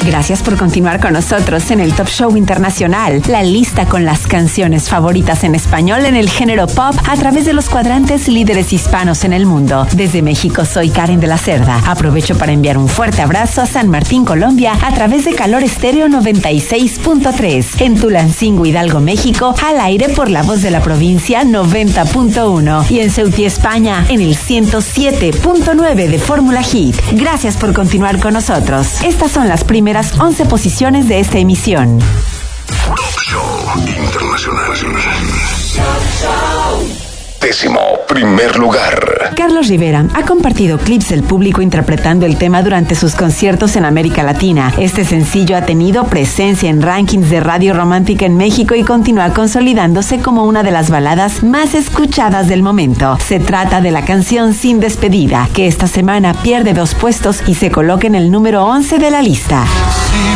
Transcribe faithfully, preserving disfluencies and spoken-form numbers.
Gracias por continuar con nosotros en el Top Show Internacional, la lista con las canciones favoritas en español en el género pop a través de los cuadrantes líderes hispanos en el mundo. Desde México soy Karen de la Cerda. Aprovecho para enviar un fuerte abrazo a San Martín, Colombia, a través de Calor Estéreo noventa y seis punto tres. En Tulancingo, Hidalgo, México, al aire por La Voz de la Provincia noventa punto uno. Y en Ceuta, España, en el ciento siete punto nueve de Fórmula Hit. Gracias por continuar con nosotros. Estas son las primeras once posiciones de esta emisión. Top Show Internacional. Décimo primer lugar. Carlos Rivera ha compartido clips del público interpretando el tema durante sus conciertos en América Latina. Este sencillo ha tenido presencia en rankings de radio romántica en México y continúa consolidándose como una de las baladas más escuchadas del momento. Se trata de la canción Sin Despedida, que esta semana pierde dos puestos y se coloca en el número once de la lista.